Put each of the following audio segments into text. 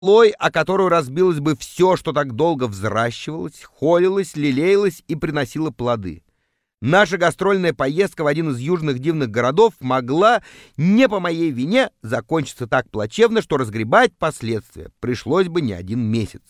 Слой, о которую разбилось бы все, что так долго взращивалось, холилось, лелеялось и приносило плоды. Наша гастрольная поездка в один из южных дивных городов могла, не по моей вине, закончиться так плачевно, что разгребать последствия пришлось бы не один месяц.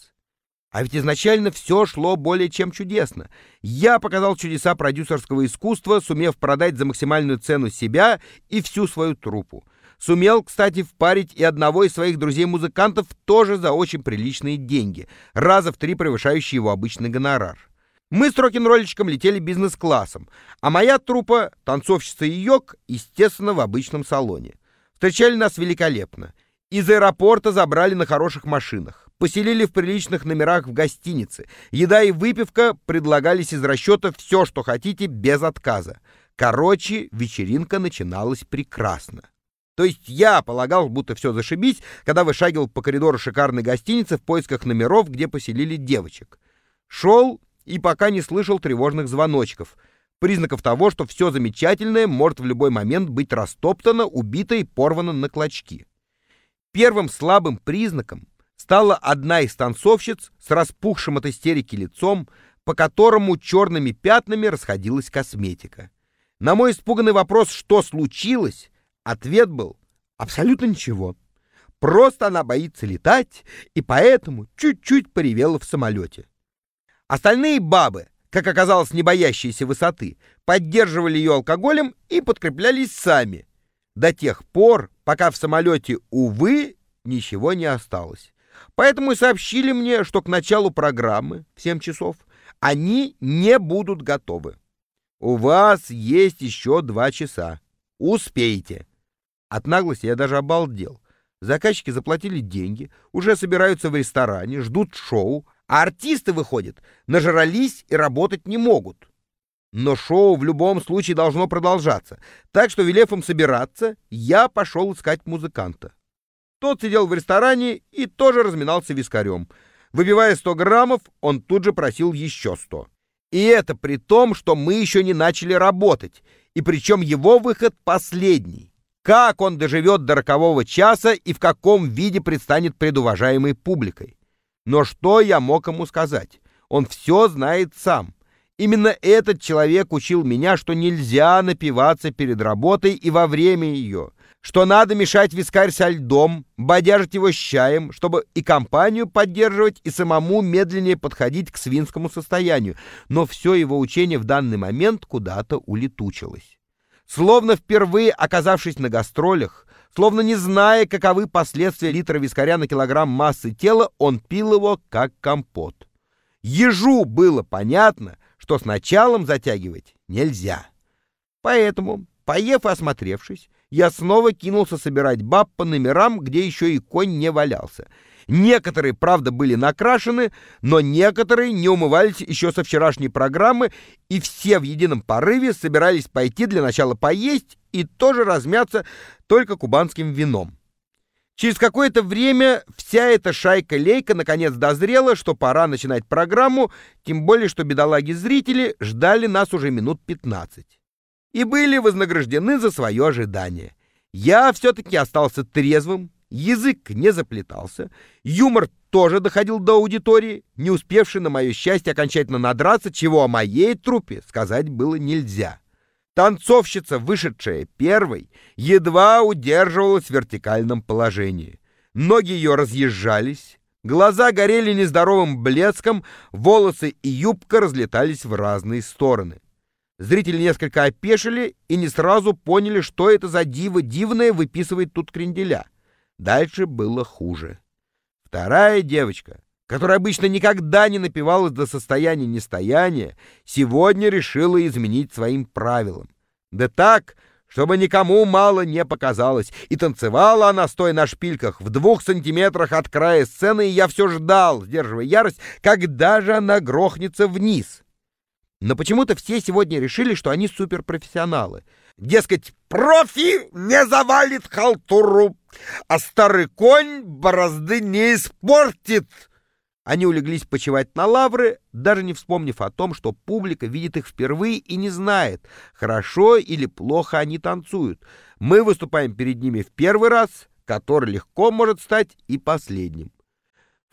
А ведь изначально все шло более чем чудесно. Я показал чудеса продюсерского искусства, сумев продать за максимальную цену себя и всю свою труппу. Сумел, кстати, впарить и одного из своих друзей-музыкантов тоже за очень приличные деньги, раза в 3 превышающие его обычный гонорар. Мы с рок-н-ролльщиком летели бизнес-классом, а моя труппа, танцовщица и йог, естественно, в обычном салоне. Встречали нас великолепно. Из аэропорта забрали на хороших машинах, поселили в приличных номерах в гостинице. Еда и выпивка предлагались из расчета все, что хотите, без отказа. Короче, вечеринка начиналась прекрасно. То есть я полагал, будто все зашибись, когда вышагивал по коридору шикарной гостиницы в поисках номеров, где поселили девочек. Шел и пока не слышал тревожных звоночков, признаков того, что все замечательное может в любой момент быть растоптано, убито и порвано на клочки. Первым слабым признаком стала одна из танцовщиц с распухшим от истерики лицом, по которому черными пятнами расходилась косметика. На мой испуганный вопрос, что случилось, ответ был: абсолютно ничего. Просто она боится летать и поэтому чуть-чуть поревела в самолете. Остальные бабы, как оказалось, не боящиеся высоты, поддерживали ее алкоголем и подкреплялись сами. До тех пор, пока в самолете, увы, ничего не осталось. Поэтому и сообщили мне, что к началу программы в 7 часов они не будут готовы. У вас есть еще 2 часа. Успейте. От наглости я даже обалдел. Заказчики заплатили деньги, уже собираются в ресторане, ждут шоу, а артисты, выходят, нажрались и работать не могут. Но шоу в любом случае должно продолжаться, так что, велев им собираться, я пошел искать музыканта. Тот сидел в ресторане и тоже разминался вискарем. Выпивая 100 граммов, он тут же просил еще 100. И это при том, что мы еще не начали работать, и причем его выход последний. Как он доживет до 40-го часа и в каком виде предстанет пред уважаемой публикой? Но что я мог ему сказать? Он все знает сам. Именно этот человек учил меня, что нельзя напиваться перед работой и во время ее, что надо мешать вискарь со льдом, бодяжить его с чаем, чтобы и компанию поддерживать, и самому медленнее подходить к свинскому состоянию. Но все его учение в данный момент куда-то улетучилось. Словно впервые оказавшись на гастролях, словно не зная, каковы последствия литра вискаря на килограмм массы тела, он пил его как компот. Ежу было понятно, что с началом затягивать нельзя. Поэтому, поев и осмотревшись, я снова кинулся собирать баб по номерам, где еще и конь не валялся. Некоторые, правда, были накрашены, но некоторые не умывались еще со вчерашней программы, и все в едином порыве собирались пойти для начала поесть и тоже размяться только кубанским вином. Через какое-то время вся эта шайка-лейка наконец дозрела, что пора начинать программу, тем более что бедолаги-зрители ждали нас уже минут 15. И были вознаграждены за свое ожидание. Я все-таки остался трезвым, язык не заплетался, юмор тоже доходил до аудитории, не успевший, на мое счастье, окончательно надраться, чего о моей труппе сказать было нельзя. Танцовщица, вышедшая первой, едва удерживалась в вертикальном положении. Ноги ее разъезжались, глаза горели нездоровым блеском, волосы и юбка разлетались в разные стороны. Зрители несколько опешили и не сразу поняли, что это за диво дивное выписывает тут кренделя. Дальше было хуже. Вторая девочка, которая обычно никогда не напивалась до состояния нестояния, сегодня решила изменить своим правилам. Да так, чтобы никому мало не показалось. И танцевала она, стоя на шпильках, в 2 сантиметрах от края сцены, и я все ждал, сдерживая ярость, когда же она грохнется вниз. Но почему-то все сегодня решили, что они суперпрофессионалы. Дескать, профи не завалит халтуру, а старый конь борозды не испортит. Они улеглись почивать на лавры, даже не вспомнив о том, что публика видит их впервые и не знает, хорошо или плохо они танцуют. Мы выступаем перед ними в первый раз, который легко может стать и последним.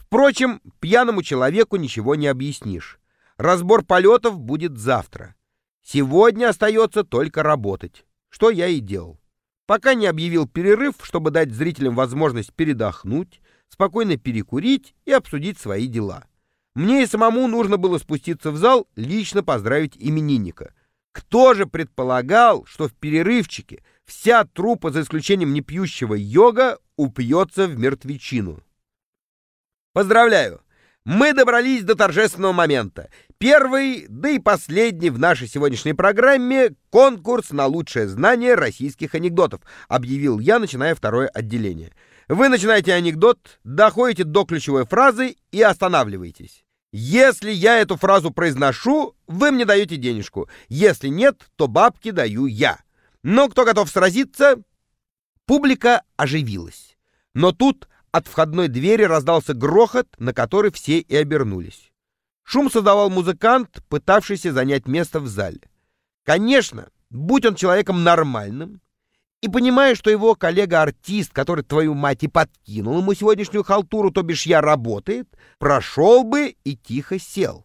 Впрочем, пьяному человеку ничего не объяснишь. Разбор полетов будет завтра. Сегодня остается только работать, что я и делал. Пока не объявил перерыв, чтобы дать зрителям возможность передохнуть, спокойно перекурить и обсудить свои дела. Мне и самому нужно было спуститься в зал, лично поздравить именинника. Кто же предполагал, что в перерывчике вся труппа, за исключением непьющего Йога, упьется в мертвечину? Поздравляю! Мы добрались до торжественного момента. Первый, да и последний в нашей сегодняшней программе — конкурс на лучшее знание российских анекдотов, объявил я, начиная второе отделение. Вы начинаете анекдот, доходите до ключевой фразы и останавливаетесь. Если я эту фразу произношу, вы мне даете денежку. Если нет, то бабки даю я. Но кто готов сразиться? Публика оживилась. Но тут от входной двери раздался грохот, на который все и обернулись. Шум создавал музыкант, пытавшийся занять место в зале. Конечно, будь он человеком нормальным, и понимая, что его коллега-артист, который, твою мать, и подкинул ему сегодняшнюю халтуру, то бишь я, работает, прошел бы и тихо сел.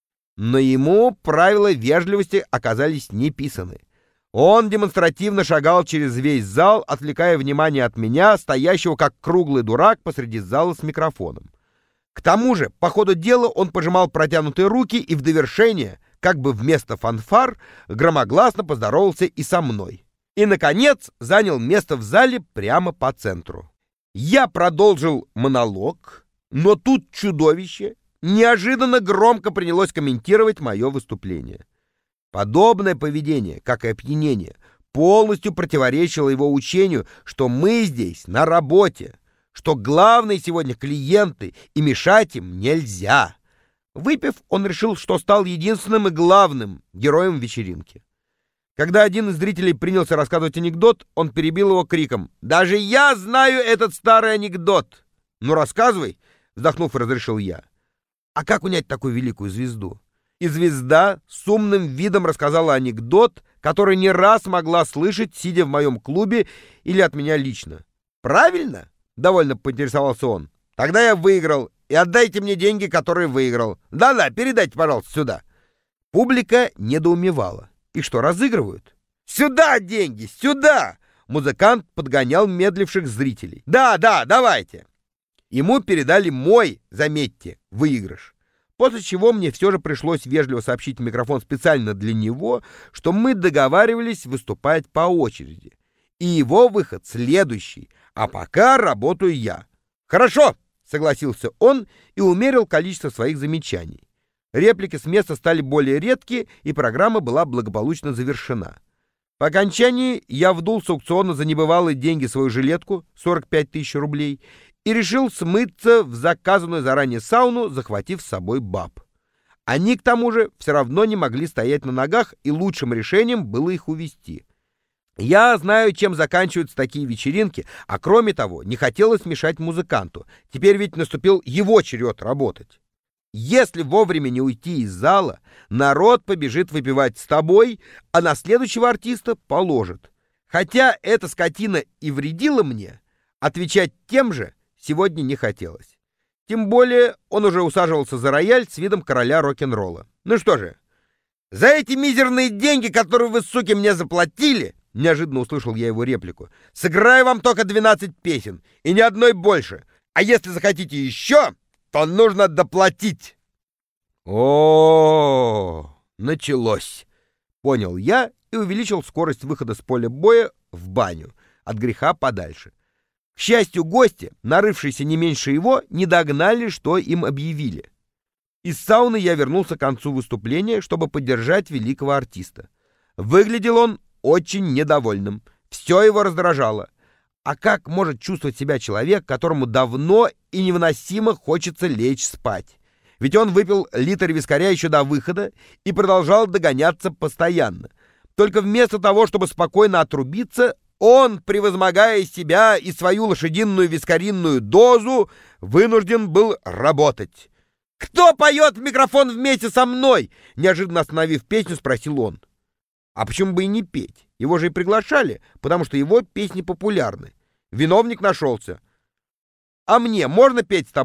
Но ему правила вежливости оказались не писаны. Он демонстративно шагал через весь зал, отвлекая внимание от меня, стоящего как круглый дурак посреди зала с микрофоном. К тому же, по ходу дела, он пожимал протянутые руки и в довершение, как бы вместо фанфар, громогласно поздоровался и со мной. И, наконец, занял место в зале прямо по центру. Я продолжил монолог, но тут чудовище неожиданно громко принялось комментировать мое выступление. Подобное поведение, как и опьянение, полностью противоречило его учению, что мы здесь на работе, что главные сегодня клиенты, и мешать им нельзя. Выпив, он решил, что стал единственным и главным героем вечеринки. Когда один из зрителей принялся рассказывать анекдот, он перебил его криком: «Даже я знаю этот старый анекдот!» «Ну, рассказывай!» — вздохнув, разрешил я. А как унять такую великую звезду? И звезда с умным видом рассказала анекдот, который не раз могла слышать, сидя в моем клубе или от меня лично. «Правильно?» — довольно поинтересовался он. «Тогда я выиграл, и отдайте мне деньги, которые выиграл. Да-да, передайте, пожалуйста, сюда». Публика недоумевала. И что, разыгрывают? «Сюда деньги, сюда!» Музыкант подгонял медливших зрителей. «Да, давайте!» Ему передали мой, заметьте, выигрыш. После чего мне все же пришлось вежливо сообщить в микрофон специально для него, что мы договаривались выступать по очереди. И его выход следующий, а пока работаю я. «Хорошо!» — согласился он и умерил количество своих замечаний. Реплики с места стали более редкие, и программа была благополучно завершена. По окончании я вдул с аукциона за небывалые деньги свою жилетку, 45 тысяч рублей, и решил смыться в заказанную заранее сауну, захватив с собой баб. Они, к тому же, все равно не могли стоять на ногах, и лучшим решением было их увести. Я знаю, чем заканчиваются такие вечеринки, а кроме того, не хотелось мешать музыканту. Теперь ведь наступил его черед работать. Если вовремя не уйти из зала, народ побежит выпивать с тобой, а на следующего артиста положит. Хотя эта скотина и вредила мне, отвечать тем же сегодня не хотелось. Тем более он уже усаживался за рояль с видом короля рок-н-ролла. Ну что же, за эти мизерные деньги, которые вы, суки, мне заплатили, неожиданно услышал я его реплику, сыграю вам только 12 песен, и ни одной больше. А если захотите еще, то нужно доплатить. О, началось, понял я и увеличил скорость выхода с поля боя в баню, от греха подальше. К счастью, гости, нарывшиеся не меньше его, не догнали, что им объявили. Из сауны я вернулся к концу выступления, чтобы поддержать великого артиста. Выглядел он очень недовольным, все его раздражало. А как может чувствовать себя человек, которому давно и невыносимо хочется лечь спать? Ведь он выпил литр вискаря еще до выхода и продолжал догоняться постоянно. Только вместо того, чтобы спокойно отрубиться, он, превозмогая себя и свою лошадиную вискаринную дозу, вынужден был работать. «Кто поет в микрофон вместе со мной?» Неожиданно остановив песню, спросил он. А почему бы и не петь? Его же и приглашали, потому что его песни популярны. Виновник нашелся. «А мне можно петь с тобой?»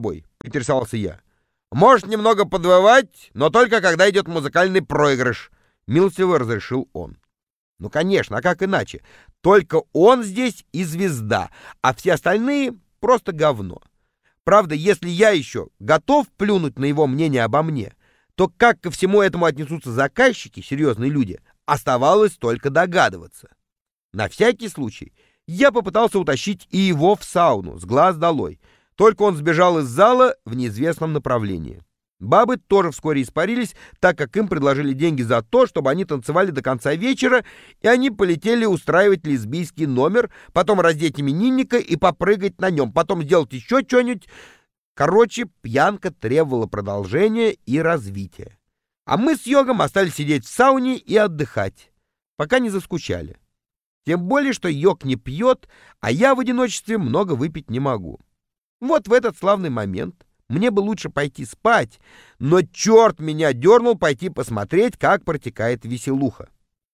— интересовался я. «Можешь немного подвывать, но только когда идет музыкальный проигрыш», — милостиво разрешил он. Ну, конечно, а как иначе? Только он здесь и звезда, а все остальные — просто говно. Правда, если я еще готов плюнуть на его мнение обо мне, то как ко всему этому отнесутся заказчики, серьезные люди, оставалось только догадываться. На всякий случай я попытался утащить и его в сауну, с глаз долой. Только он сбежал из зала в неизвестном направлении. Бабы тоже вскоре испарились, так как им предложили деньги за то, чтобы они танцевали до конца вечера, и они полетели устраивать лесбийский номер, потом раздеть именинника и попрыгать на нем, потом сделать еще что-нибудь. Короче, пьянка требовала продолжения и развития. А мы с Йогом остались сидеть в сауне и отдыхать, пока не заскучали. Тем более, что Йог не пьет, а я в одиночестве много выпить не могу. Вот в этот славный момент мне бы лучше пойти спать, но черт меня дернул пойти посмотреть, как протекает веселуха.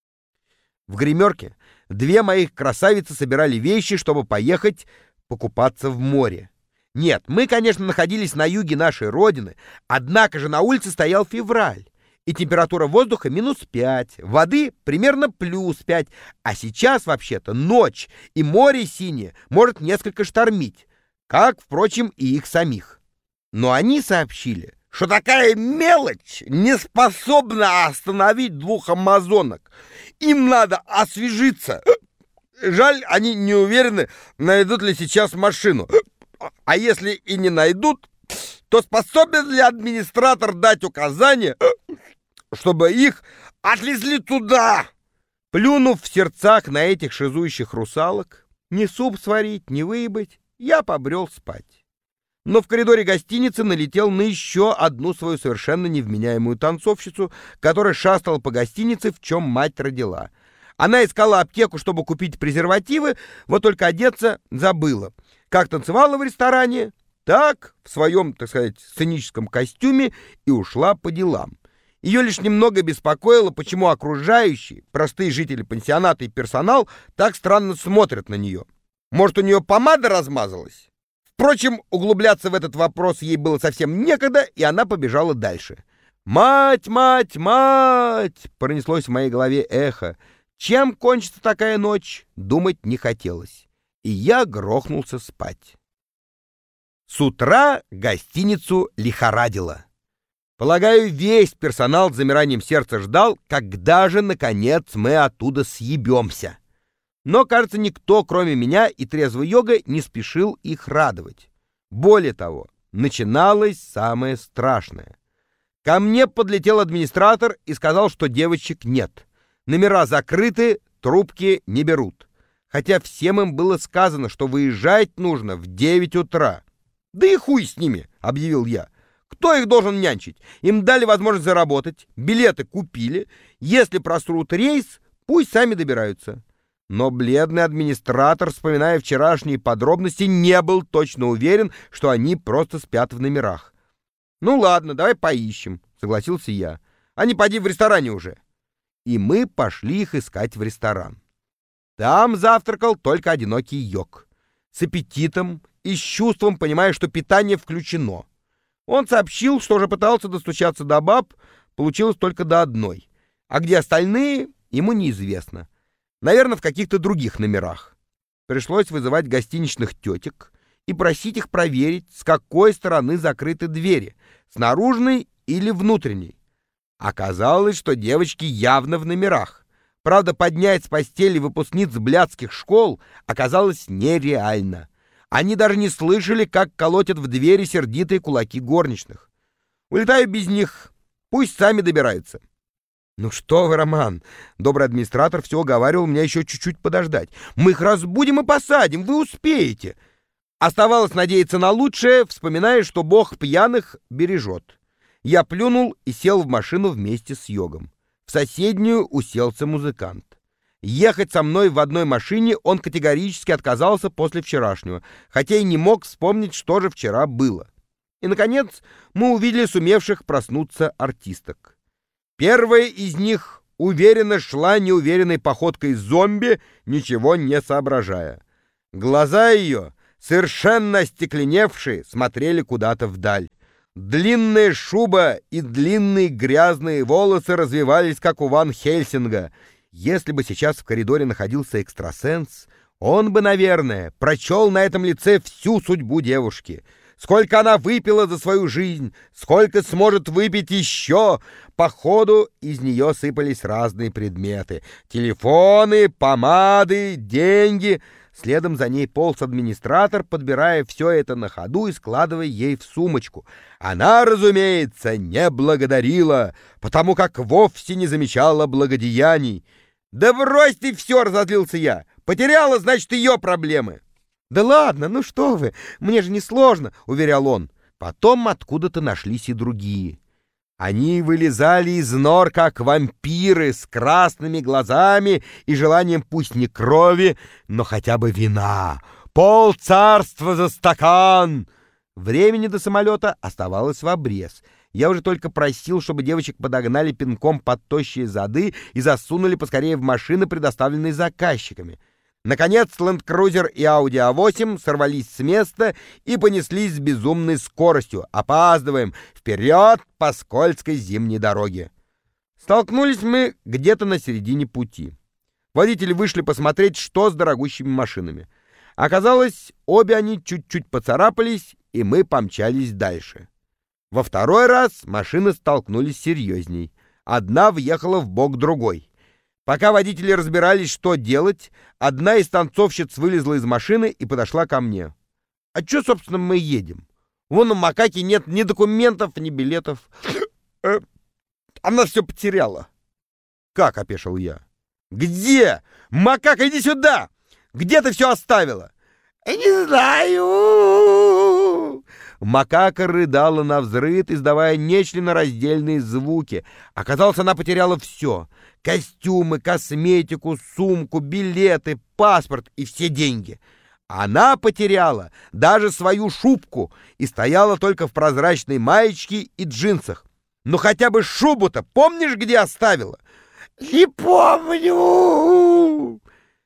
В гримерке две моих красавицы собирали вещи, чтобы поехать покупаться в море. Нет, мы, конечно, находились на юге нашей родины, однако же на улице стоял февраль, и температура воздуха -5, воды примерно +5, а сейчас вообще-то ночь, и море синее может несколько штормить, как, впрочем, и их самих. Но они сообщили, что такая мелочь не способна остановить двух амазонок. Им надо освежиться. Жаль, они не уверены, найдут ли сейчас машину. А если и не найдут, то способен ли администратор дать указание, чтобы их отвезли туда? Плюнув в сердцах на этих шизующих русалок, ни суп сварить, ни выебать, я побрел спать. Но в коридоре гостиницы налетел на еще одну свою совершенно невменяемую танцовщицу, которая шастала по гостинице, в чем мать родила. Она искала аптеку, чтобы купить презервативы, вот только одеться забыла. Как танцевала в ресторане, так в своем, так сказать, сценическом костюме и ушла по делам. Ее лишь немного беспокоило, почему окружающие, простые жители пансионата и персонал так странно смотрят на нее. Может, у нее помада размазалась? Впрочем, углубляться в этот вопрос ей было совсем некогда, и она побежала дальше. «Мать, мать, мать!» — пронеслось в моей голове эхо. Чем кончится такая ночь, думать не хотелось, и я грохнулся спать. С утра гостиницу лихорадило. Полагаю, весь персонал с замиранием сердца ждал, когда же, наконец, мы оттуда съебемся. Но, кажется, никто, кроме меня и трезвый Йога, не спешил их радовать. Более того, начиналось самое страшное. Ко мне подлетел администратор и сказал, что девочек нет. Номера закрыты, трубки не берут. Хотя всем им было сказано, что выезжать нужно в 9 утра. «Да и хуй с ними», — объявил я. «Кто их должен нянчить? Им дали возможность заработать, билеты купили. Если просрут рейс, пусть сами добираются». Но бледный администратор, вспоминая вчерашние подробности, не был точно уверен, что они просто спят в номерах. «Ну ладно, давай поищем», — согласился я. «Они поди в ресторане уже». И мы пошли их искать в ресторан. Там завтракал только одинокий Йог. С аппетитом и с чувством, понимая, что питание включено. Он сообщил, что уже пытался достучаться до баб, получилось только до одной. А где остальные, ему неизвестно. Наверное, в каких-то других номерах. Пришлось вызывать гостиничных тетек и просить их проверить, с какой стороны закрыты двери, с наружной или внутренней. Оказалось, что девочки явно в номерах. Правда, поднять с постели выпускниц блядских школ оказалось нереально. Они даже не слышали, как колотят в двери сердитые кулаки горничных. Улетаю без них, пусть сами добираются. «Ну что вы, Роман!» Добрый администратор все уговаривал меня еще чуть-чуть подождать. «Мы их разбудим и посадим, вы успеете!» Оставалось надеяться на лучшее, вспоминая, что бог пьяных бережет. Я плюнул и сел в машину вместе с Йогом. В соседнюю уселся музыкант. Ехать со мной в одной машине он категорически отказался после вчерашнего, хотя и не мог вспомнить, что же вчера было. И, наконец, мы увидели сумевших проснуться артисток. Первая из них уверенно шла неуверенной походкой зомби, ничего не соображая. Глаза ее совершенно остекленевшие, смотрели куда-то вдаль. Длинная шуба и длинные грязные волосы развивались, как у Ван Хельсинга. Если бы сейчас в коридоре находился экстрасенс, он бы, наверное, прочел на этом лице всю судьбу девушки. Сколько она выпила за свою жизнь, сколько сможет выпить еще. По ходу из нее сыпались разные предметы. Телефоны, помады, деньги. Следом за ней полз администратор, подбирая все это на ходу и складывая ей в сумочку. Она, разумеется, не благодарила, потому как вовсе не замечала благодеяний. «Да брось ты все!» — разозлился я. «Потеряла, значит, ее проблемы!» «Да ладно, ну что вы, мне же не сложно», — уверял он. Потом откуда-то нашлись и другие. Они вылезали из нор, как вампиры, с красными глазами и желанием пусть не крови, но хотя бы вина. Полцарства за стакан! Времени до самолета оставалось в обрез. Я уже только просил, чтобы девочек подогнали пинком под тощие зады и засунули поскорее в машины, предоставленные заказчиками. Наконец, Ленд-Крузер и Ауди А8 сорвались с места и понеслись с безумной скоростью. Опаздываем! Вперед по скользкой зимней дороге! Столкнулись мы где-то на середине пути. Водители вышли посмотреть, что с дорогущими машинами. Оказалось, обе они чуть-чуть поцарапались, и мы помчались дальше. Во второй раз машины столкнулись серьезней. Одна въехала в бок другой. Пока водители разбирались, что делать, одна из танцовщиц вылезла из машины и подошла ко мне. «А чё, собственно, мы едем? Вон у макаки нет ни документов, ни билетов. Она все потеряла». «Как?» — опешил я. «Где? Макака, иди сюда! Где ты все оставила?» «Не знаю!» Макака рыдала навзрыд, издавая нечленораздельные звуки. Оказалось, она потеряла все. Костюмы, косметику, сумку, билеты, паспорт и все деньги. Она потеряла даже свою шубку и стояла только в прозрачной маечке и джинсах. Ну хотя бы шубу-то помнишь, где оставила? «Не помню!»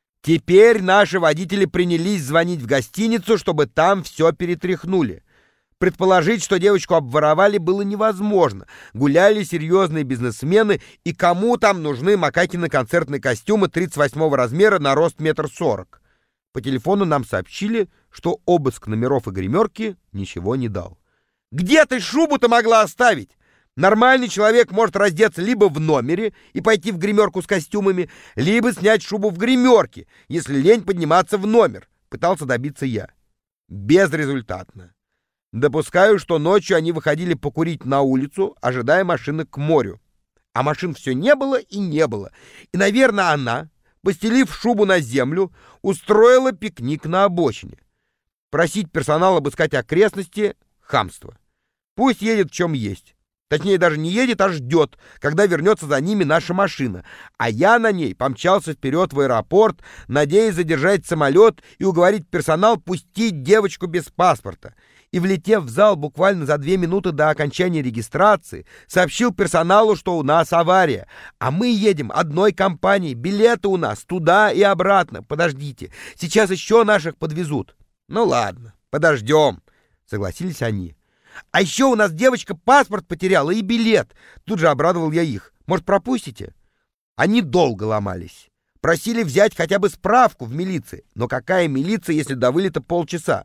Теперь наши водители принялись звонить в гостиницу, чтобы там все перетряхнули. Предположить, что девочку обворовали, было невозможно. Гуляли серьезные бизнесмены, и кому там нужны макакины концертные костюмы 38 размера на рост 1,40 м? По телефону нам сообщили, что обыск номеров и гримерки ничего не дал. «Где ты шубу-то могла оставить? Нормальный человек может раздеться либо в номере и пойти в гримерку с костюмами, либо снять шубу в гримерке, если лень подниматься в номер», — пытался добиться я. Безрезультатно. Допускаю, что ночью они выходили покурить на улицу, ожидая машины к морю. А машин все не было и не было. И, наверное, она, постелив шубу на землю, устроила пикник на обочине. Просить персонал обыскать окрестности — хамство. Пусть едет в чем есть. Точнее, даже не едет, а ждет, когда вернется за ними наша машина. А я на ней помчался вперед в аэропорт, надеясь задержать самолет и уговорить персонал пустить девочку без паспорта. И, влетев в зал буквально за 2 минуты до окончания регистрации, сообщил персоналу, что у нас авария, а мы едем одной компанией, билеты у нас туда и обратно. Подождите, сейчас еще наших подвезут. Ну ладно, подождем, согласились они. А еще у нас девочка паспорт потеряла и билет. Тут же обрадовал я их. Может, пропустите? Они долго ломались. Просили взять хотя бы справку в милиции. Но какая милиция, если до вылета полчаса?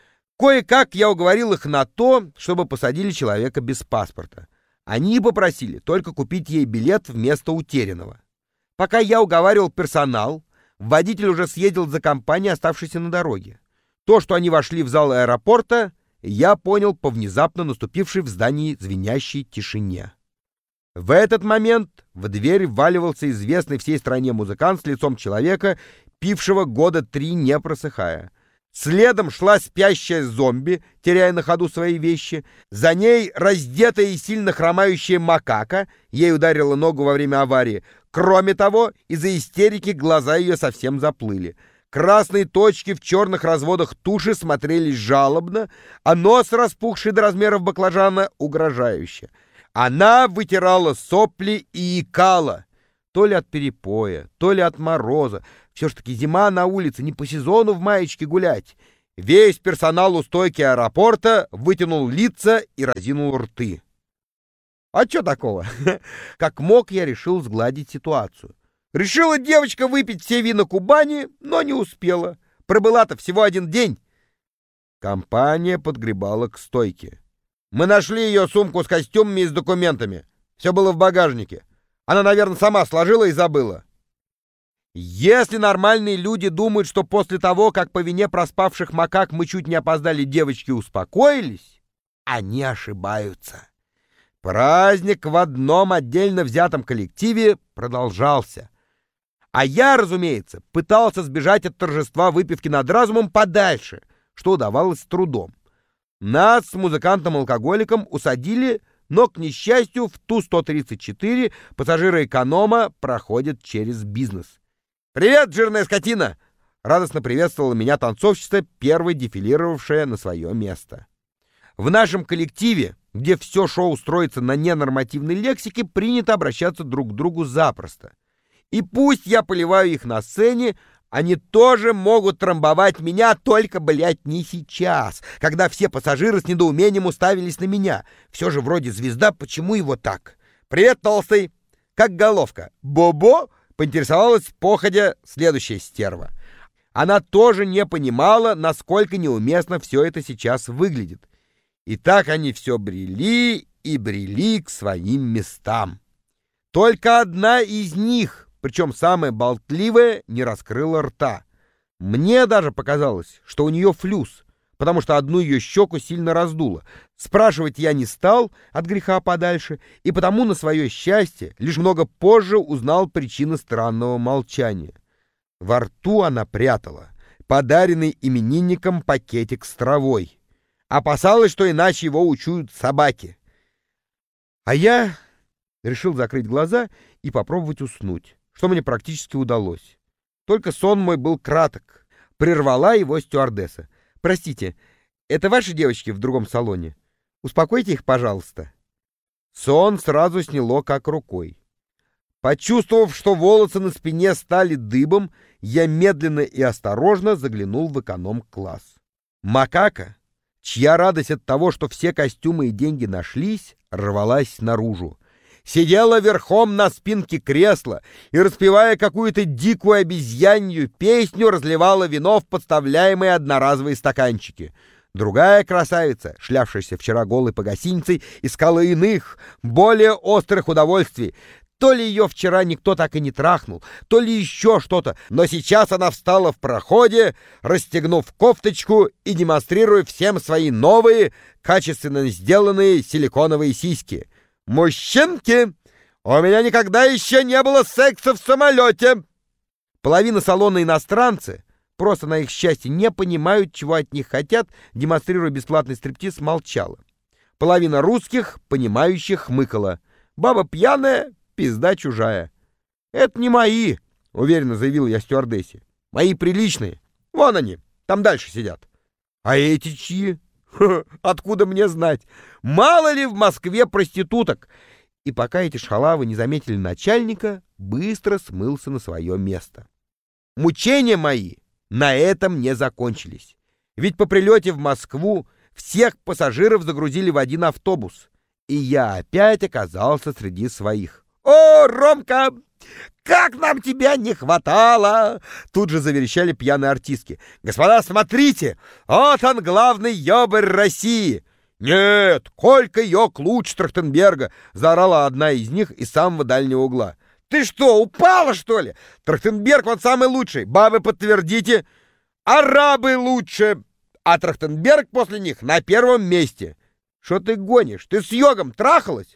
Кое-как я уговорил их на то, чтобы посадили человека без паспорта. Они попросили только купить ей билет вместо утерянного. Пока я уговаривал персонал, водитель уже съездил за компанией, оставшейся на дороге. То, что они вошли в зал аэропорта, я понял по внезапно наступившей в здании звенящей тишине. В этот момент в дверь вваливался известный всей стране музыкант с лицом человека, пившего 3 года не просыхая. Следом шла спящая зомби, теряя на ходу свои вещи. За ней раздетая и сильно хромающая макака, ей ударила ногу во время аварии. Кроме того, из-за истерики глаза ее совсем заплыли. Красные точки в черных разводах туши смотрелись жалобно, а нос, распухший до размеров баклажана, угрожающе. Она вытирала сопли и икала. То ли от перепоя, то ли от мороза. Все ж таки зима на улице, не по сезону в маечке гулять. Весь персонал у стойки аэропорта вытянул лица и разинул рты. А чё такого? Как мог, я решил сгладить ситуацию. Решила девочка выпить все вина Кубани, но не успела. Пробыла-то всего 1 день. Компания подгребала к стойке. Мы нашли ее сумку с костюмами и с документами. Все было в багажнике. Она, наверное, сама сложила и забыла. Если нормальные люди думают, что после того, как по вине проспавших макак мы чуть не опоздали, девочки успокоились, они ошибаются. Праздник в одном отдельно взятом коллективе продолжался. А я, разумеется, пытался сбежать от торжества выпивки над разумом подальше, что удавалось с трудом. Нас с музыкантом-алкоголиком усадили, но, к несчастью, в Ту-134 пассажиры эконома проходят через бизнес. «Привет, жирная скотина!» — радостно приветствовала меня танцовщица, первой дефилировавшая на свое место. В нашем коллективе, где все шоу строится на ненормативной лексике, принято обращаться друг к другу запросто. И пусть я поливаю их на сцене, они тоже могут трамбовать меня, только, блядь, не сейчас, когда все пассажиры с недоумением уставились на меня. Все же вроде звезда, почему его так? «Привет, толстый!» «Как головка?» «Бо-бо?» — поинтересовалась походя следующая стерва. Она тоже не понимала, насколько неуместно все это сейчас выглядит. И так они все брели и брели к своим местам. Только одна из них, причем самая болтливая, не раскрыла рта. Мне даже показалось, что у нее флюс, потому что одну ее щеку сильно раздуло. Спрашивать я не стал от греха подальше, и потому на свое счастье лишь много позже узнал причины странного молчания. Во рту она прятала подаренный именинником пакетик с травой. Опасалась, что иначе его учуют собаки. А я решил закрыть глаза и попробовать уснуть, что мне практически удалось. Только сон мой был краток. Прервала его стюардесса. «Простите, это ваши девочки в другом салоне? Успокойте их, пожалуйста». Сон сразу сняло как рукой. Почувствовав, что волосы на спине стали дыбом, я медленно и осторожно заглянул в эконом-класс. Макака, чья радость от того, что все костюмы и деньги нашлись, рвалась наружу. Сидела верхом на спинке кресла и, распевая какую-то дикую обезьянью песню, разливала вино в подставляемые одноразовые стаканчики. Другая красавица, шлявшаяся вчера голой по гостинице, искала иных, более острых удовольствий. То ли ее вчера никто так и не трахнул, то ли еще что-то, но сейчас она встала в проходе, расстегнув кофточку и демонстрируя всем свои новые, качественно сделанные силиконовые сиськи. «Мужчинки, у меня никогда еще не было секса в самолете!» Половина салона иностранцы, просто на их счастье не понимают, чего от них хотят, демонстрируя бесплатный стриптиз, молчала. Половина русских, понимающих, хмыкала. Баба пьяная, пизда чужая. «Это не мои», — уверенно заявил я стюардессе. «Мои приличные. Вон они, там дальше сидят». «А эти чьи?» Откуда мне знать? Мало ли в Москве проституток. И пока эти шалавы не заметили начальника, быстро смылся на свое место. Мучения мои на этом не закончились. Ведь по прилете в Москву всех пассажиров загрузили в один автобус, и я опять оказался среди своих. «О, Ромка! Как нам тебя не хватало!» Тут же заверещали пьяные артистки. «Господа, смотрите! Вот он, главный ёбарь России!» «Нет, Колька Йок лучше Трахтенберга!» заорала одна из них из самого дальнего угла. «Ты что, упала, что ли? Трахтенберг, он самый лучший! Бабы, подтвердите! Арабы лучше! А Трахтенберг после них на первом месте!» «Что ты гонишь? Ты с Йогом трахалась?»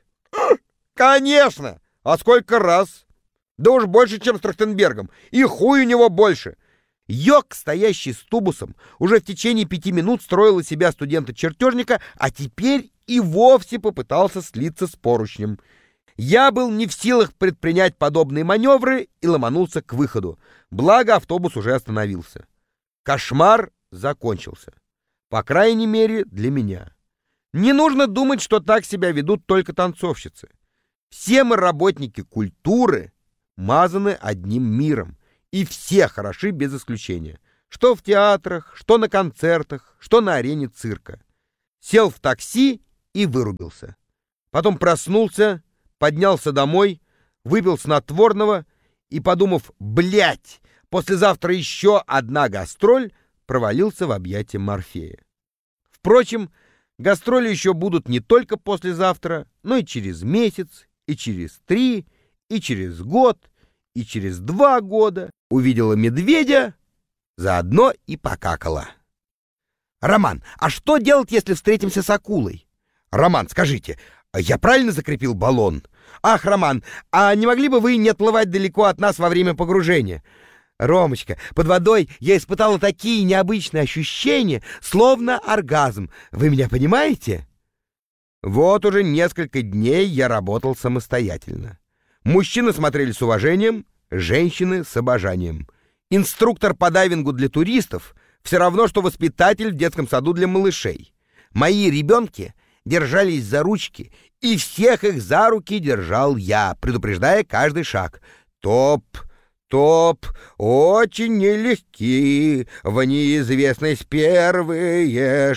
«Конечно! А сколько раз?» «Да уж больше, чем с Трахтенбергом. И хуй у него больше». Йог, стоящий с тубусом, уже в течение 5 минут строил из себя студента-чертежника, а теперь и вовсе попытался слиться с поручнем. Я был не в силах предпринять подобные маневры и ломанулся к выходу. Благо, автобус уже остановился. Кошмар закончился. По крайней мере, для меня. Не нужно думать, что так себя ведут только танцовщицы. Все мы работники культуры, мазаны одним миром, и все хороши без исключения. Что в театрах, что на концертах, что на арене цирка. Сел в такси и вырубился. Потом проснулся, поднялся домой, выпил снотворного и, подумав, блядь, послезавтра еще одна гастроль, провалился в объятия Морфея. Впрочем, гастроли еще будут не только послезавтра, но и через месяц, и через 3, и через год, и через 2 года. Увидела медведя, заодно и покакала. Роман, а что делать, если встретимся с акулой? Роман, скажите, я правильно закрепил баллон? Ах, Роман, а не могли бы вы не отплывать далеко от нас во время погружения? Ромочка, под водой я испытала такие необычные ощущения, словно оргазм. Вы меня понимаете? Вот уже несколько дней я работал самостоятельно. Мужчины смотрели с уважением, женщины с обожанием. Инструктор по дайвингу для туристов все равно, что воспитатель в детском саду для малышей. Мои ребенки держались за ручки, и всех их за руки держал я, предупреждая каждый шаг. Топ, очень нелегки, в неизвестность первые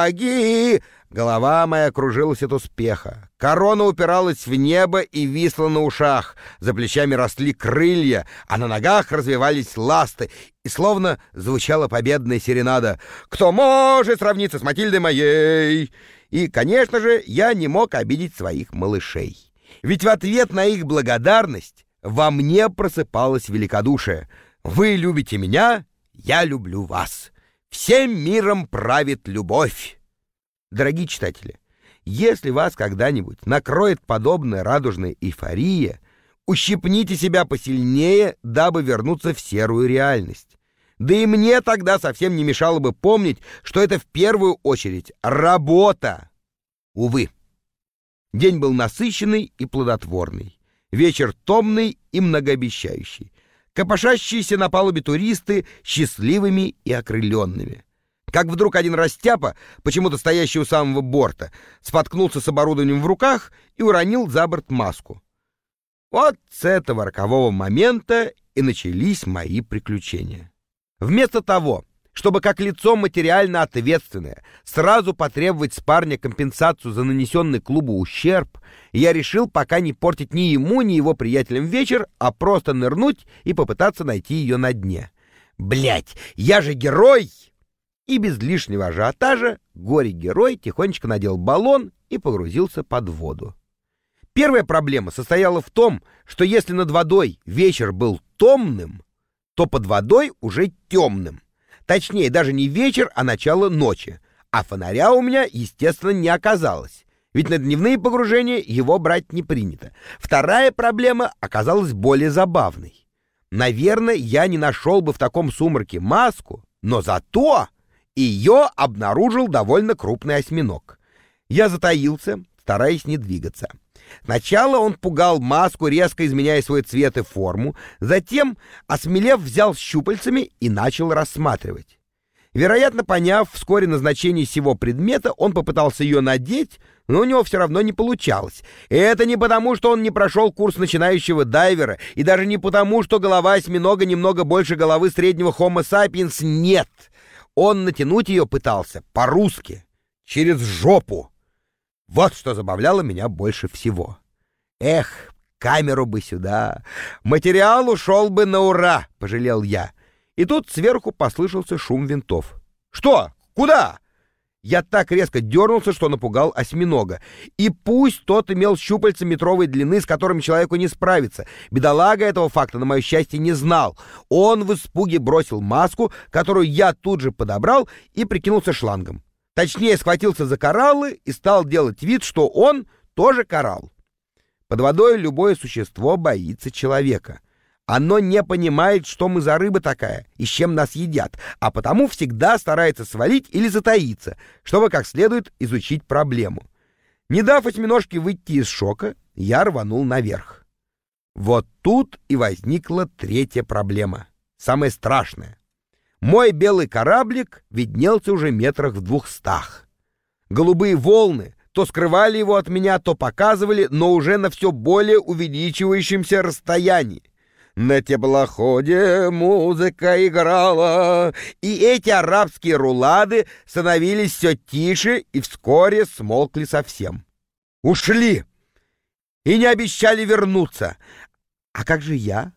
шаги. Голова моя кружилась от успеха. Корона упиралась в небо и висла на ушах. За плечами росли крылья, а на ногах развивались ласты. И словно звучала победная серенада «Кто может сравниться с Матильдой моей?» И, конечно же, я не мог обидеть своих малышей. Ведь в ответ на их благодарность во мне просыпалось великодушие. Вы любите меня, я люблю вас. Всем миром правит любовь. Дорогие читатели, если вас когда-нибудь накроет подобная радужная эйфория, ущипните себя посильнее, дабы вернуться в серую реальность. Да и мне тогда совсем не мешало бы помнить, что это в первую очередь работа. Увы, день был насыщенный и плодотворный, вечер томный и многообещающий, копошащиеся на палубе туристы счастливыми и окрыленными. Как вдруг один растяпа, почему-то стоящий у самого борта, споткнулся с оборудованием в руках и уронил за борт маску. Вот с этого рокового момента и начались мои приключения. Вместо того, чтобы как лицо материально ответственное сразу потребовать с парня компенсацию за нанесенный клубу ущерб, я решил пока не портить ни ему, ни его приятелям вечер, а просто нырнуть и попытаться найти ее на дне. Блять, я же герой! И без лишнего ажиотажа горе-герой тихонечко надел баллон и погрузился под воду. Первая проблема состояла в том, что если над водой вечер был томным, то под водой уже темным. Точнее, даже не вечер, а начало ночи. А фонаря у меня, естественно, не оказалось. Ведь на дневные погружения его брать не принято. Вторая проблема оказалась более забавной. Наверное, я не нашел бы в таком сумраке маску, но зато ее обнаружил довольно крупный осьминог. Я затаился, стараясь не двигаться. Сначала он пугал маску, резко изменяя свой цвет и форму, затем, осмелев, взял щупальцами и начал рассматривать. Вероятно, поняв вскоре назначение сего предмета, он попытался ее надеть, но у него все равно не получалось. И это не потому, что он не прошел курс начинающего дайвера, и даже не потому, что голова осьминога немного больше головы среднего Homo sapiens. Нет! Он натянуть ее пытался по-русски, через жопу. Вот что забавляло меня больше всего. Эх, камеру бы сюда. Материал ушел бы на ура, пожалел я. И тут сверху послышался шум винтов. Что? Куда? Я так резко дернулся, что напугал осьминога. И пусть тот имел щупальца метровой длины, с которыми человеку не справиться. Бедолага этого факта, на мое счастье, не знал. Он в испуге бросил маску, которую я тут же подобрал, и прикинулся шлангом. Точнее, схватился за кораллы и стал делать вид, что он тоже коралл. Под водой любое существо боится человека. Оно не понимает, что мы за рыба такая и с чем нас едят, а потому всегда старается свалить или затаиться, чтобы как следует изучить проблему. Не дав осьминожке выйти из шока, я рванул наверх. Вот тут и возникла третья проблема, самая страшная. Мой белый кораблик виднелся уже метрах в 200. Голубые волны то скрывали его от меня, то показывали, но уже на все более увеличивающемся расстоянии. На теплоходе музыка играла, и эти арабские рулады становились все тише и вскоре смолкли совсем. Ушли и не обещали вернуться. А как же я?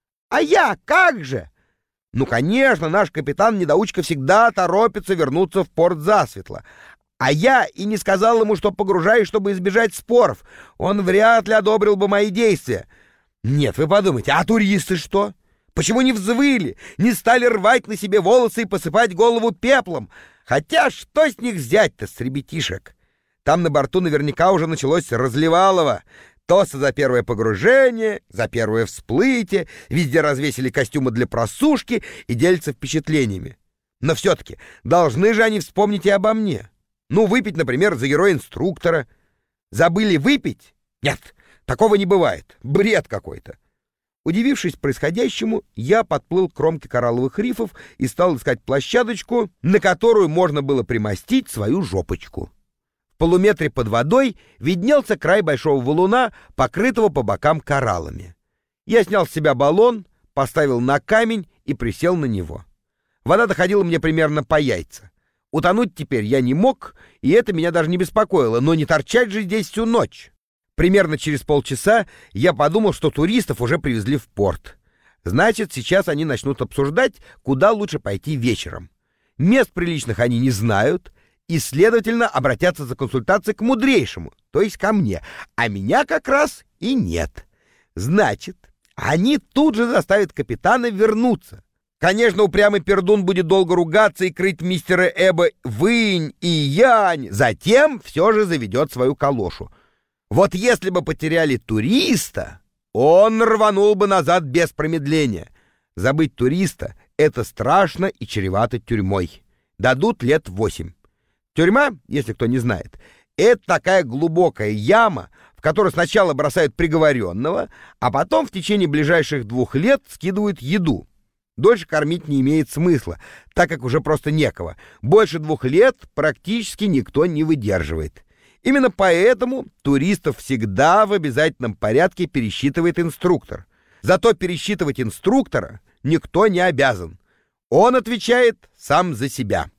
А я как же? Ну, конечно, наш капитан-недоучка всегда торопится вернуться в порт засветло. А я и не сказал ему, что погружаюсь, чтобы избежать споров. Он вряд ли одобрил бы мои действия. Нет, вы подумайте, а туристы что? Почему не взвыли, не стали рвать на себе волосы и посыпать голову пеплом? Хотя что с них взять-то, с ребятишек? Там на борту наверняка уже началось разливалово. Тосты за первое погружение, за первое всплытие, везде развесили костюмы для просушки и делятся впечатлениями. Но все-таки должны же они вспомнить и обо мне. Ну, выпить, например, за героя-инструктора. Забыли выпить? Нет, такого не бывает. Бред какой-то. Удивившись происходящему, я подплыл к кромке коралловых рифов и стал искать площадочку, на которую можно было примостить свою жопочку. В полуметре под водой виднелся край большого валуна, покрытого по бокам кораллами. Я снял с себя баллон, поставил на камень и присел на него. Вода доходила мне примерно по яйца. Утонуть теперь я не мог, и это меня даже не беспокоило, но не торчать же здесь всю ночь. Примерно через полчаса я подумал, что туристов уже привезли в порт. Значит, сейчас они начнут обсуждать, куда лучше пойти вечером. Мест приличных они не знают, и, следовательно, обратятся за консультацией к мудрейшему, то есть ко мне, а меня как раз и нет. Значит, они тут же заставят капитана вернуться. Конечно, упрямый пердун будет долго ругаться и крыть мистера Эба вынь и янь, затем все же заведет свою калошу. Вот если бы потеряли туриста, он рванул бы назад без промедления. Забыть туриста — это страшно и чревато тюрьмой. Дадут лет 8. Тюрьма, если кто не знает, это такая глубокая яма, в которую сначала бросают приговоренного, а потом в течение ближайших 2 лет скидывают еду. Дольше кормить не имеет смысла, так как уже просто некого. Больше 2 лет практически никто не выдерживает. Именно поэтому туристов всегда в обязательном порядке пересчитывает инструктор. Зато пересчитывать инструктора никто не обязан. Он отвечает сам за себя.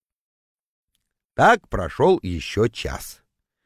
Так прошел еще час.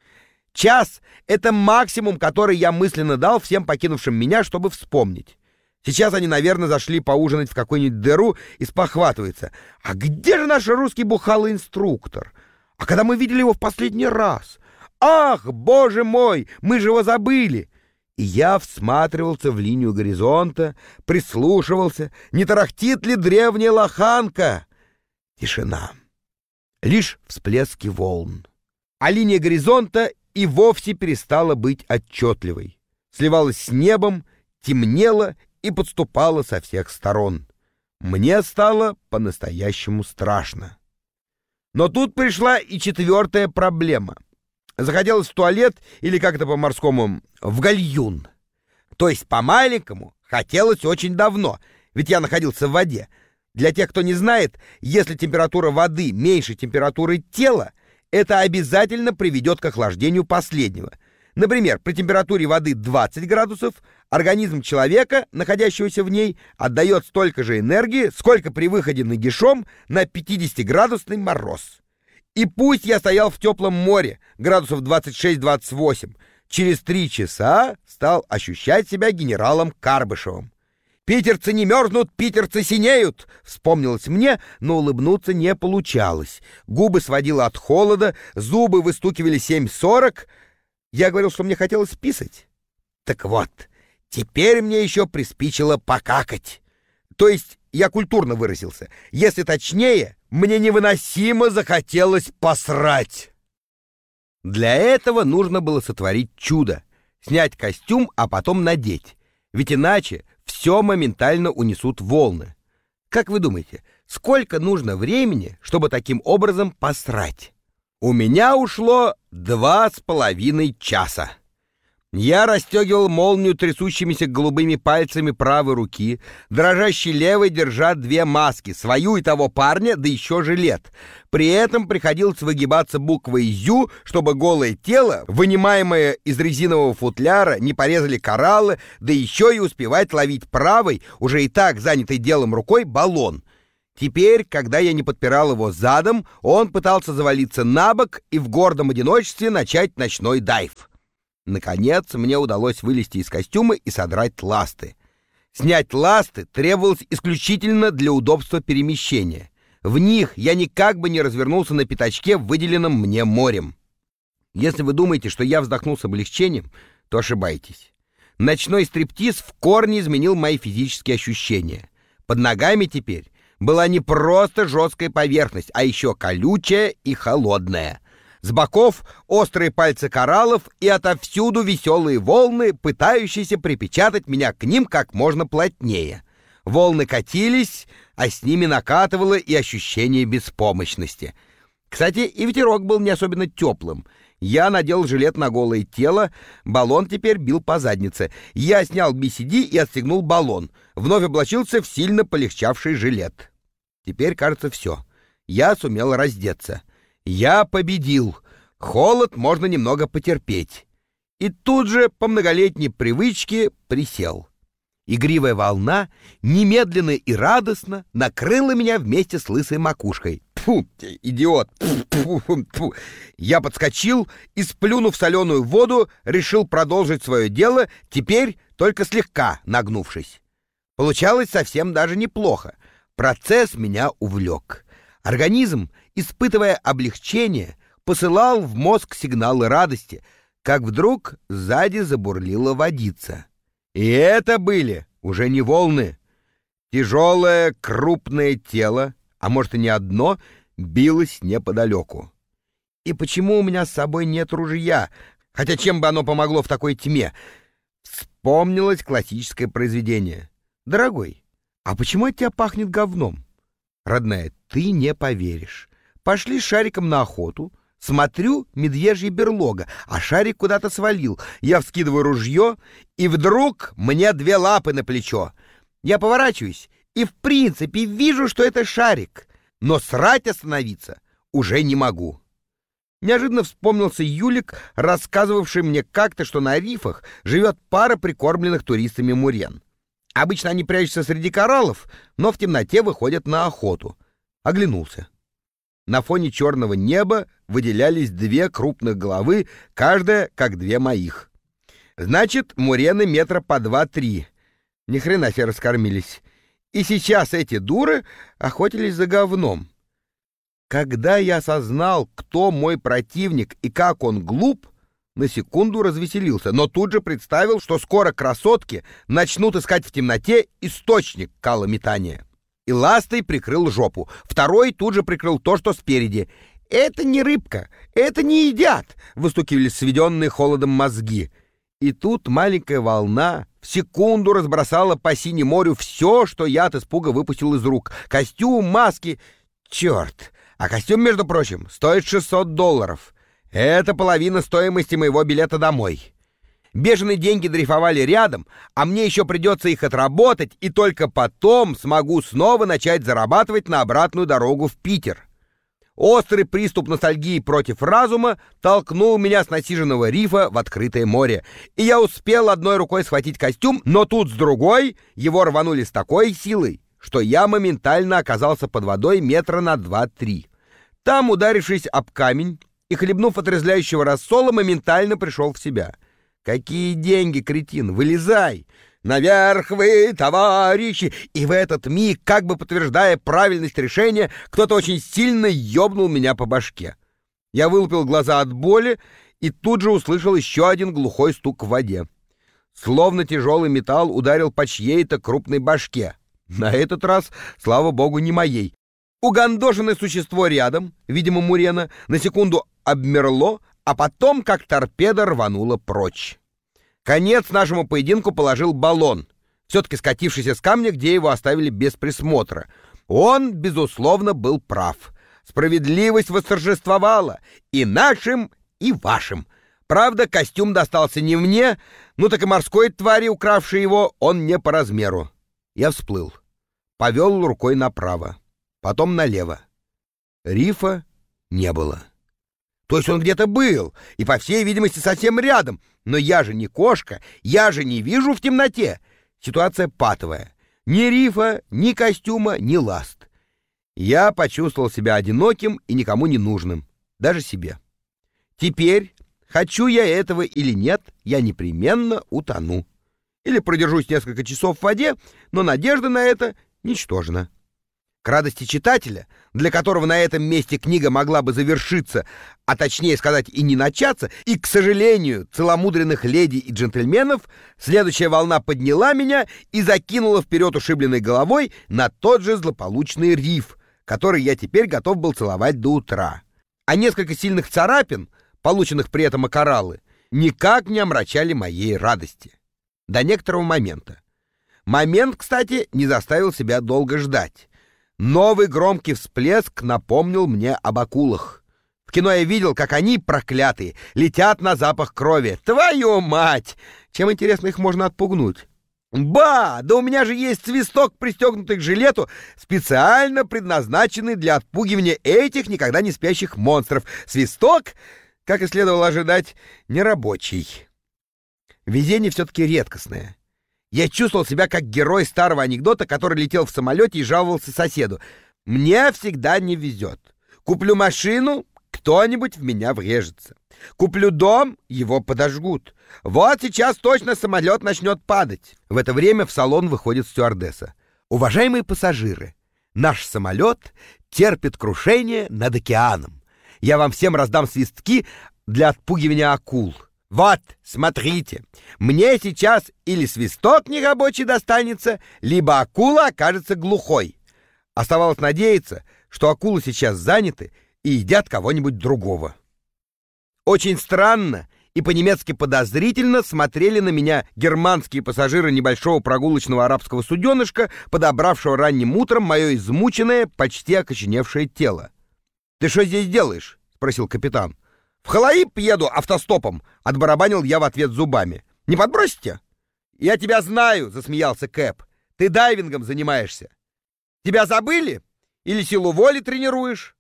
Час — это максимум, который я мысленно дал всем покинувшим меня, чтобы вспомнить. Сейчас они, наверное, зашли поужинать в какую-нибудь дыру и спохватываются. А где же наш русский бухалый инструктор? А когда мы видели его в последний раз? Ах, боже мой, мы же его забыли! И я всматривался в линию горизонта, прислушивался, не тарахтит ли древняя лоханка. Тишина. Лишь всплески волн. А линия горизонта и вовсе перестала быть отчетливой. Сливалась с небом, темнела и подступала со всех сторон. Мне стало по-настоящему страшно. Но тут пришла и 4-я проблема. Захотелось в туалет, или как-то по-морскому, в гальюн. То есть по-маленькому хотелось очень давно, ведь я находился в воде. Для тех, кто не знает, если температура воды меньше температуры тела, это обязательно приведет к охлаждению последнего. Например, при температуре воды 20 градусов организм человека, находящегося в ней, отдает столько же энергии, сколько при выходе нагишом на 50-градусный мороз. И пусть я стоял в теплом море, градусов 26-28, через 3 часа стал ощущать себя генералом Карбышевым. «Питерцы не мерзнут, питерцы синеют!» Вспомнилось мне, но улыбнуться не получалось. Губы сводило от холода, зубы выстукивали 7:40. Я говорил, что мне хотелось писать. Так вот, теперь мне еще приспичило покакать. То есть я культурно выразился. Если точнее, мне невыносимо захотелось посрать. Для этого нужно было сотворить чудо. Снять костюм, а потом надеть. Ведь иначе все моментально унесут волны. Как вы думаете, сколько нужно времени, чтобы таким образом посрать? У меня ушло 2,5 часа. Я расстегивал молнию трясущимися голубыми пальцами правой руки, дрожащей левой держа две маски, свою и того парня, да еще жилет. При этом приходилось выгибаться буквой «Ю», чтобы голое тело, вынимаемое из резинового футляра, не порезали кораллы, да еще и успевать ловить правой, уже и так занятой делом рукой, баллон. Теперь, когда я не подпирал его задом, он пытался завалиться на бок и в гордом одиночестве начать ночной дайв. Наконец, мне удалось вылезти из костюма и содрать ласты. Снять ласты требовалось исключительно для удобства перемещения. В них я никак бы не развернулся на пятачке, выделенном мне морем. Если вы думаете, что я вздохнул с облегчением, то ошибаетесь. Ночной стриптиз в корне изменил мои физические ощущения. Под ногами теперь была не просто жесткая поверхность, а еще колючая и холодная. С боков острые пальцы кораллов и отовсюду веселые волны, пытающиеся припечатать меня к ним как можно плотнее. Волны катились, а с ними накатывало и ощущение беспомощности. Кстати, и ветерок был не особенно теплым. Я надел жилет на голое тело, баллон теперь бил по заднице. Я снял BCD и отстегнул баллон. Вновь облачился в сильно полегчавший жилет. Теперь, кажется, все. Я сумел раздеться. Я победил. Холод можно немного потерпеть. И тут же, по многолетней привычке, присел. Игривая волна немедленно и радостно накрыла меня вместе с лысой макушкой. Тьфу, идиот! Тьфу, тьфу, тьфу. Я подскочил и, сплюнув соленую воду, решил продолжить свое дело, теперь только слегка нагнувшись. Получалось совсем даже неплохо. Процесс меня увлек. Организм, испытывая облегчение, посылал в мозг сигналы радости, как вдруг сзади забурлила водица. И это были уже не волны. Тяжелое крупное тело, а может и не одно, билось неподалеку. И почему у меня с собой нет ружья? Хотя чем бы оно помогло в такой тьме? Вспомнилось классическое произведение. «Дорогой, а почему от тебя пахнет говном?» «Родная, ты не поверишь. Пошли с Шариком на охоту. Смотрю, медвежья берлога, а Шарик куда-то свалил. Я вскидываю ружье, и вдруг мне две лапы на плечо. Я поворачиваюсь и, в принципе, вижу, что это Шарик. Но срать остановиться уже не могу». Неожиданно вспомнился Юлик, рассказывавший мне как-то, что на рифах живет пара прикормленных туристами мурен. Обычно они прячутся среди кораллов, но в темноте выходят на охоту. Оглянулся. На фоне черного неба выделялись две крупных головы, каждая как две моих. Значит, мурены метра по 2-3. Ни хрена себе раскормились. И сейчас эти дуры охотились за говном. Когда я осознал, кто мой противник и как он глуп, на секунду развеселился, но тут же представил, что скоро красотки начнут искать в темноте источник калометания. И ластой прикрыл жопу. Второй тут же прикрыл то, что спереди. «Это не рыбка, это не едят!» — выстукивали сведенные холодом мозги. И тут маленькая волна в секунду разбросала по синему морю все, что я от испуга выпустил из рук. Костюм, маски. Черт! А костюм, между прочим, стоит $600. Это половина стоимости моего билета домой. Бешеные деньги дрейфовали рядом, а мне еще придется их отработать, и только потом смогу снова начать зарабатывать на обратную дорогу в Питер. Острый приступ ностальгии против разума толкнул меня с насиженного рифа в открытое море, и я успел одной рукой схватить костюм, но тут с другой его рванули с такой силой, что я моментально оказался под водой метра на 2-3. Там, ударившись об камень и хлебнув отрезвляющего рассола, моментально пришел в себя. «Какие деньги, кретин? Вылезай! Наверх вы, товарищи!» И в этот миг, как бы подтверждая правильность решения, кто-то очень сильно ёбнул меня по башке. Я вылупил глаза от боли и тут же услышал еще один глухой стук в воде. Словно тяжелый металл ударил по чьей-то крупной башке. На этот раз, слава богу, не моей. Угандошенное существо рядом, видимо, мурена, на секунду обмерло, а потом, как торпеда, рвануло прочь. Конец нашему поединку положил баллон, все-таки скатившийся с камня, где его оставили без присмотра. Он, безусловно, был прав. Справедливость восторжествовала и нашим, и вашим. Правда, костюм достался не мне, ну так и морской твари, укравшей его, он не по размеру. Я всплыл, повел рукой направо, потом налево. Рифа не было. То есть он где-то был, и, по всей видимости, совсем рядом. Но я же не кошка, я же не вижу в темноте. Ситуация патовая. Ни рифа, ни костюма, ни ласт. Я почувствовал себя одиноким и никому не нужным, даже себе. Теперь, хочу я этого или нет, я непременно утону. Или продержусь несколько часов в воде, но надежда на это ничтожна. К радости читателя, для которого на этом месте книга могла бы завершиться, а точнее сказать и не начаться, и, к сожалению, целомудренных леди и джентльменов, следующая волна подняла меня и закинула вперед ушибленной головой на тот же злополучный риф, который я теперь готов был целовать до утра. А несколько сильных царапин, полученных при этом о кораллы, никак не омрачали моей радости. До некоторого момента. Момент, кстати, не заставил себя долго ждать. Новый громкий всплеск напомнил мне об акулах. В кино я видел, как они, проклятые, летят на запах крови. Твою мать! Чем, интересно, их можно отпугнуть? Ба! Да у меня же есть свисток, пристегнутый к жилету, специально предназначенный для отпугивания этих никогда не спящих монстров. Свисток, как и следовало ожидать, нерабочий. Везение все-таки редкостное. Я чувствовал себя как герой старого анекдота, который летел в самолете и жаловался соседу. Мне всегда не везет. Куплю машину, кто-нибудь в меня врежется. Куплю дом, его подожгут. Вот сейчас точно самолет начнет падать. В это время в салон выходит стюардесса. Уважаемые пассажиры, наш самолет терпит крушение над океаном. Я вам всем раздам свистки для отпугивания акул. Вот, смотрите, мне сейчас или свисток нерабочий достанется, либо акула окажется глухой. Оставалось надеяться, что акулы сейчас заняты и едят кого-нибудь другого. Очень странно и по-немецки подозрительно смотрели на меня германские пассажиры небольшого прогулочного арабского суденышка, подобравшего ранним утром мое измученное, почти окоченевшее тело. «Ты что здесь делаешь?» — спросил капитан. «В Халаиб еду автостопом», — отбарабанил я в ответ зубами. «Не подбросите?» «Я тебя знаю», — засмеялся Кэп. «Ты дайвингом занимаешься. Тебя забыли? Или силу воли тренируешь?»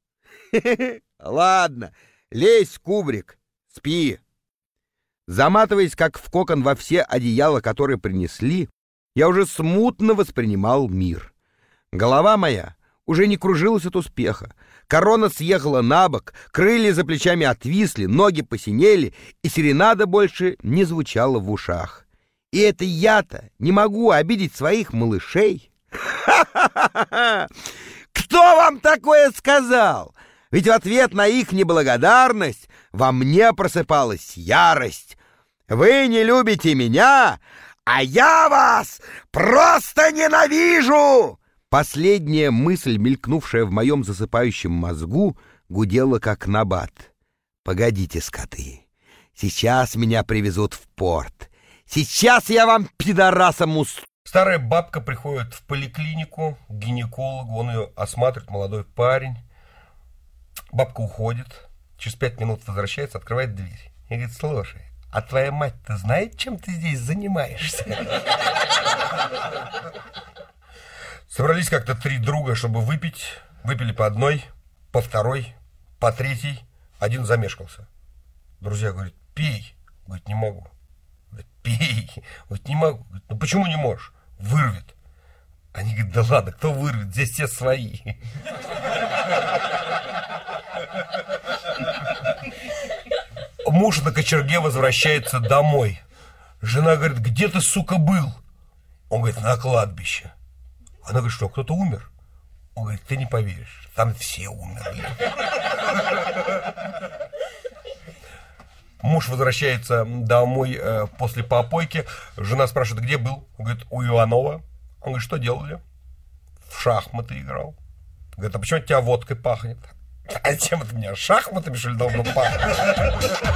«Ладно, лезь в кубрик, спи». Заматываясь, как в кокон, во все одеяла, которые принесли, я уже смутно воспринимал мир. Голова моя уже не кружилась от успеха. Корона съехала на бок, крылья за плечами отвисли, ноги посинели, и серенада больше не звучала в ушах. И это я-то не могу обидеть своих малышей? Ха-ха-ха! Кто вам такое сказал? Ведь в ответ на их неблагодарность во мне просыпалась ярость. Вы не любите меня, а я вас просто ненавижу! Последняя мысль, мелькнувшая в моем засыпающем мозгу, гудела как набат. «Погодите, скоты, сейчас меня привезут в порт. Сейчас я вам, пидорасам, Старая бабка приходит в поликлинику к гинекологу, он ее осматривает, молодой парень. Бабка уходит, через 5 минут возвращается, открывает дверь и говорит: «Слушай, а твоя мать-то знает, чем ты здесь занимаешься?» Собрались как-то 3 друга, чтобы выпить. Выпили по одной, по второй, по третьей. Один замешкался. Друзья говорят: «Пей». Говорит: «Не могу». Говорит: «Пей». Говорит: «Не могу». Говорит: «Ну почему не можешь? Вырвет». Они говорят: «Да ладно, кто вырвет? Здесь все свои». Муж на кочерге возвращается домой. Жена говорит: «Где ты, сука, был?» Он говорит: «На кладбище». Она говорит: «Что, кто-то умер?» Он говорит: «Ты не поверишь, там все умерли». Муж возвращается домой после попойки. Жена спрашивает: «Где был?» Он говорит: «У Иванова». Он говорит: «Что делали?» «В шахматы играл». Говорит: «А почему от тебя водкой пахнет?» «А чем это меня, шахматами, что ли, должно пахнуть?»